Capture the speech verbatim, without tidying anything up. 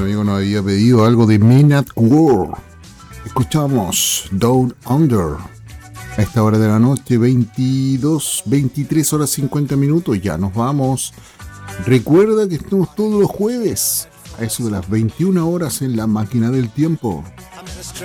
nuestro amigo nos había pedido algo de Men at War. Escuchamos Down Under. A esta hora de la noche, veintidós, veintitrés horas cincuenta minutos, ya nos vamos. Recuerda que estamos todos los jueves a eso de las veintiuna horas en la máquina del tiempo.